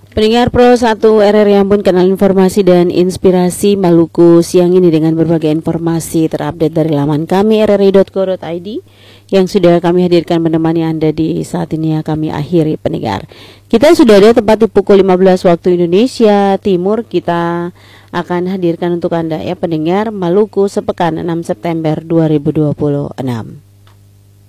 Pendengar Pro 1 RRI Ambon, kanal informasi dan inspirasi Maluku siang ini dengan berbagai informasi terupdate dari laman kami rri.co.id yang sudah kami hadirkan menemani Anda di saat ini. Ya, kami akhiri pendengar. Kita sudah ada tepat di pukul 15 waktu Indonesia Timur. Kita akan hadirkan untuk Anda ya pendengar Maluku sepekan 6 September 2026.